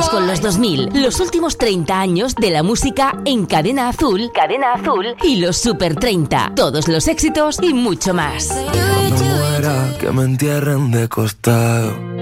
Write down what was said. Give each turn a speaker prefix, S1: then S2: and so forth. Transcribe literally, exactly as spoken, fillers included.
S1: con los dos mil, los últimos treinta años de la música en Cadena Azul, Cadena Azul y los Super treinta. Todos los éxitos y mucho más.
S2: Cuando muera, que me entierren de costado.